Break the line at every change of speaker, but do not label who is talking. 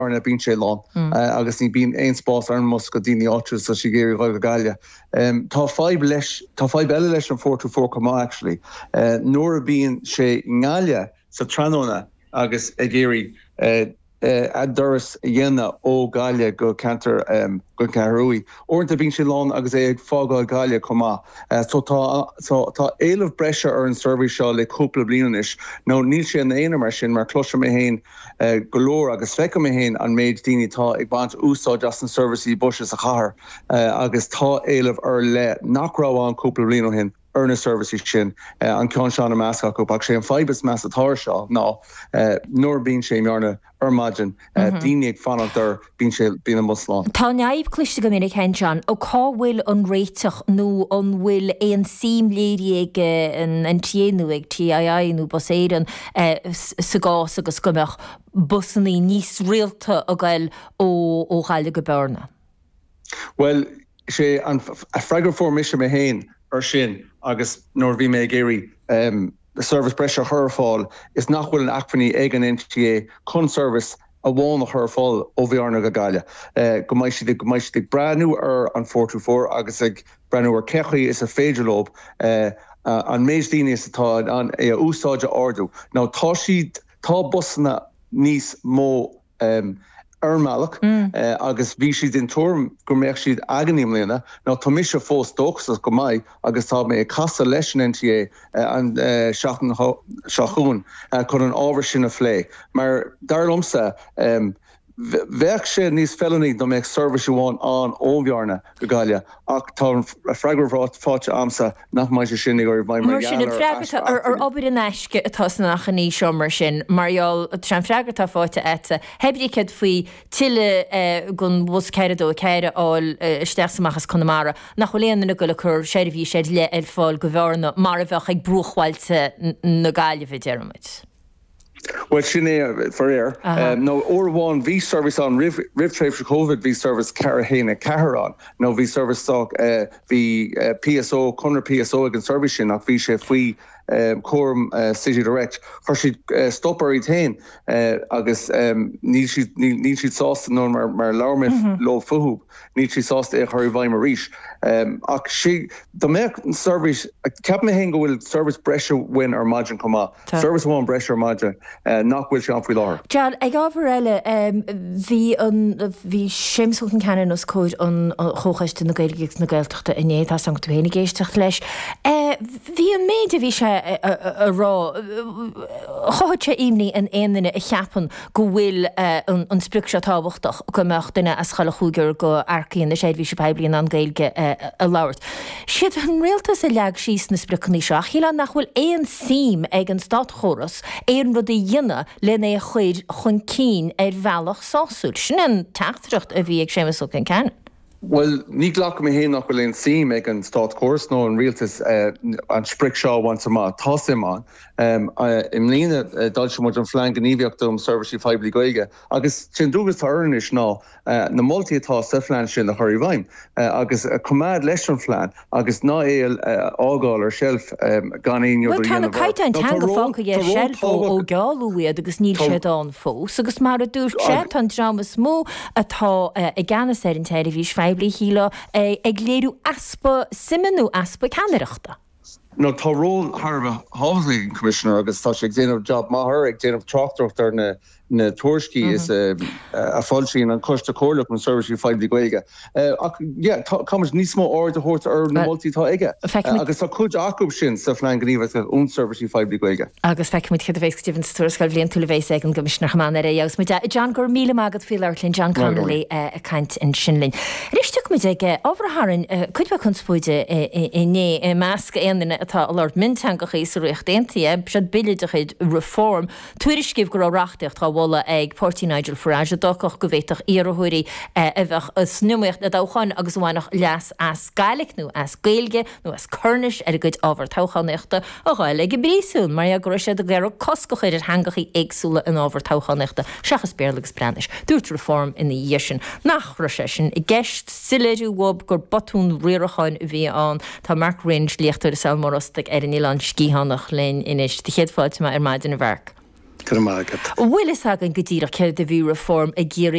na bín sé lán agus ní bín ein spás ar mus go dtíine áú sa si géir roiig gaile. Tá 5 eile leis an 424 actually. Nuair a bín sé ngáile sa tróna agus a géirí a doras dhéanana ó gaile go cantar go carúí. Orintanta bín sé lán agus é ag fágáil gaile comá. Tá éileh breise ar an service seo le cúpla blianis. nó níl sé an éana mar sin mar cloise mé héin golóir agus fecha mé héin an méid daoine tá ag baint úsáid as an service í buise a chathair agus tá éileh ar le nachráháin cúpla blianú hin. Earner services sin an cean seán a meascach go bach sé an fibus meas atáir seo ná nóir bín sé mearna armagin daoine ag fanachtar bín an Muslim.
Tá neamh cliste go minic hen John ó cá bhfuil an réiteach nó an bhfuil éon sim léiri ag an TNU ag TII nó boséiran sa gás agus gombeach busannaí níos rialta a gail ó chaile go bearna.
Well, sé a freigur formisi mé héin ar sin agus nóir bhí mé géirí the service pressure her fall is nachhfuil an acfanní ag an NTA chun service a bháin her fall ó bhearna go gaile. Go maiid sig brandú ar an 424 agus ag brandú ar cechaí is a féidirlób an méid daoine is atá an úsáide ardú. Ná tá busanna níos mó armálach agus bhí siad in túm go mbeadh siad aganim léna ná tá mis fós dóchas go maiid agus tá mé casa leis an NTA an seachún chun an ábhar sin a phlé. Mar darlumsa bheadh sé níos felony do méid service bháin an óbhearna go gaile ach tá a freigur fáte amsa nach maiid sin gur bhaim
mar sin freigartá ar obair an eisce atá nach an ní seo mar sin marall tram freigartá fáte éta hebrí ced faoi tiile gon bus ceiredó ceire áil steachsamachchas Connemara nach choléanana go le chur séidir bhí sé le ar fáil go bhearna mar a bheith ag brúchhailte na gaile bhí dearmid.
Well, sinné for air. No, or1 V service on Riv Trade for COVID V service Carahena Caharon. No V service talk V PSO Connor PSO against service in V chef we Quorum City Direct. Her she stop or retain agus need she sauce no mar Laurmith low fuhu need she sauce the Harry Weimarish. She the make service cap me hang will service pressure when our margin come up. Service one pressure margin not will shop with her.
John, I got Varela the Shimsultan Canon us code on Hochest in the Gaelic na Gaeltachta in Yeta Sanctuary Geistach Lesh. The made of Isha a raw Hocha Imni and Endin a Chapan go will on Spriksha Tabochtach go Machtena as Halachuger go Arki and the Shade Visha Bibli and Gaelge a Lord. Shit an realtas a lag she's in the Sprikanisha. Hila nachwil ein seam egen stat chorus, ein rudi yinna lene chuid chun keen valach sausage. Shin tachtrucht a vi ag shemus ook can.
Well, ní glach me hé nach bhfuil sí me an stát cuas nó an rialtas an Sprickshaw once a month tosim on. Im lína dal se mod an flank an íbheachta service fibli goige. Agus sin dúgus tá earnish ná na multi atá sa flan sin a chuirí bhaim. Agus cumad leis an flan agus ná éil ágáil ar shelf gan éon
Well, tána caite an teanga fáca é shelf ó gáalúiad agus níl sé an fós. Agus mar a dúr sé an drama smó atá i gana sé an televís Bli híla ag léirú aspa simanú aspa canaireachta.
No, tá ról Harvard Housing Commissioner agus tá sé ag déanamh job maithair ag déanamh tráchtar ar na tuairiscí is a fáilsí an costa cóirlach an service fibli goige. Comas níos mó áir a thuirta ar na multitá aige. Agus tá cuid acúb sin sa flein gníomh ún service fibli goige.
Agus feicimid chéad a bhééis Stephen Sturscail bblion túla bhééis ag an Commissioner Chaman ar éos mu John gur míle agad fi leirlinn John Connolly a caint in sinlinn. Risteach mu ag ábhartharan chuidbh chun spóide iné measca éanana atá Lord Mintangach is récht déntaí se bilide chuid reform tuairiscíh gur áreachtacht tá bhla ag Porty Nigel Farage dochach go bhéiteach iarthúirí a bheith snuíocht na dáchan agus bhhainach leas as Gaelic nó as Gaeilge nó as Cornish ar a gcuid ábhar táchanéachta a gháil ag brísún mar gur sé a gléir cosco chuidir hangachaí agsúla an ábhar táchanéachta seachas béirlagus Spanish dúirt reform in the yesin nach recession I gceist siléidir wob gur botún riaracháin bhí an tá Mark Range líochttar Salmorostig ar an Ilan scíhannach linn inis de chéad fáilte ar maidin a bharc.
Bhfuil is
agan go dtíach ceir de bhí reform a ggéirí